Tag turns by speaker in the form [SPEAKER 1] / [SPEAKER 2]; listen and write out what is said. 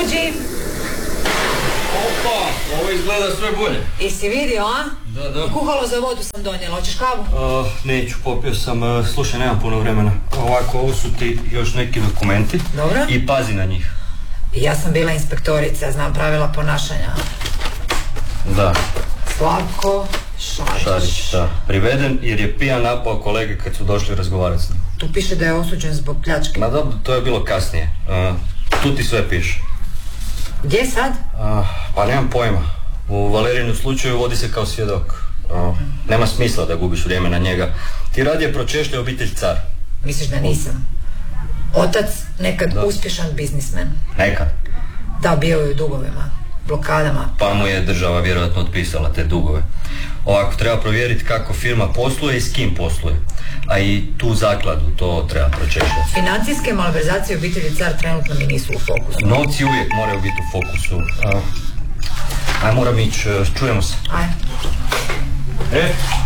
[SPEAKER 1] Dođi!
[SPEAKER 2] Opa, ovo izgleda sve bolje.
[SPEAKER 1] I si vidio, a?
[SPEAKER 2] Da.
[SPEAKER 1] Kuhalo za vodu sam donijela, hoćeš kavu?
[SPEAKER 2] Neću, popio sam. Slušaj, nemam puno vremena. Ovako, ovo su ti još neki dokumenti.
[SPEAKER 1] Dobro.
[SPEAKER 2] I pazi na njih.
[SPEAKER 1] Ja sam bila inspektorica, znam pravila ponašanja.
[SPEAKER 2] Da.
[SPEAKER 1] Slavko Šarić.
[SPEAKER 2] Da. Priveden jer je pijan napao kolege kad su došli razgovarati s njim.
[SPEAKER 1] Tu piše da je osuđen zbog pljačke.
[SPEAKER 2] Ma dobro, to je bilo kasnije. Tu ti sve piše.
[SPEAKER 1] Gdje sad?
[SPEAKER 2] Pa nemam pojma. U Valerijinu slučaju vodi se kao svjedok. Nema smisla da gubiš vrijeme na njega. Ti radije pročešlja obitelj Car.
[SPEAKER 1] Misliš da nisam? Otac nekad uspješan biznismen.
[SPEAKER 2] Nekad?
[SPEAKER 1] Da, bio je u dugovima, blokadama.
[SPEAKER 2] Pa mu je država vjerojatno otpisala te dugove. Ovako, treba provjeriti kako firma posluje i s kim posluje. A i tu zakladu, to treba pročešljati.
[SPEAKER 1] Financijske malverzacije obitelji Car trenutno mi nisu u fokusu.
[SPEAKER 2] Novci uvijek moraju biti u fokusu. Aj, moram ići, čujemo se.
[SPEAKER 1] Aj.